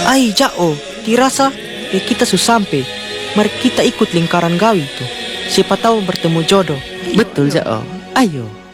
Ai, Jao, dirasa kita sudah sampai. Mari kita ikut lingkaran gawi itu. Siapa tahu bertemu jodoh. Betul, Jao. Ayo.